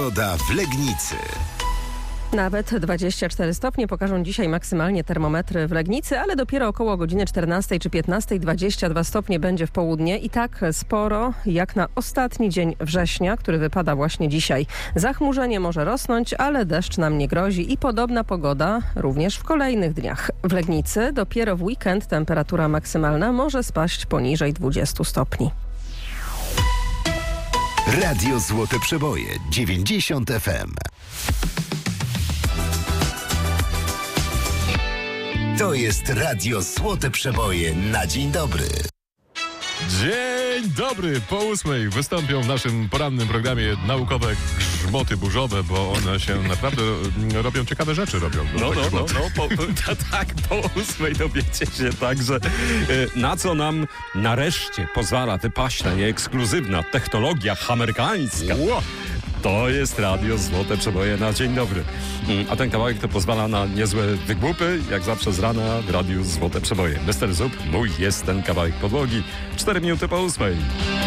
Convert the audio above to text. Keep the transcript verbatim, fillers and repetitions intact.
Pogoda w Legnicy. Nawet dwadzieścia cztery stopnie pokażą dzisiaj maksymalnie termometry w Legnicy, ale dopiero około godziny czternastej czy piętnastej dwadzieścia dwa stopnie będzie w południe i tak sporo jak na ostatni dzień września, który wypada właśnie dzisiaj. Zachmurzenie może rosnąć, ale deszcz nam nie grozi i podobna pogoda również w kolejnych dniach. W Legnicy dopiero w weekend temperatura maksymalna może spaść poniżej dwudziestu stopni. Radio Złote Przeboje dziewięćdziesiąt F M. To jest Radio Złote Przeboje na dzień dobry. Dzień dobry, po ósmej wystąpią w naszym porannym programie naukowe grzmoty burzowe, bo one się naprawdę robią, ciekawe rzeczy robią. No, no, no, no, po, po, tak, po ósmej dowiecie się także, na co nam nareszcie pozwala wypaśna i ekskluzywna technologia amerykańska. Ło! To jest Radio Złote Przeboje na dzień dobry. A ten kawałek to pozwala na niezłe wygłupy, jak zawsze z rana w Radiu Złote Przeboje. mister Zup, mój jest ten kawałek podłogi. Cztery minuty po ósmej.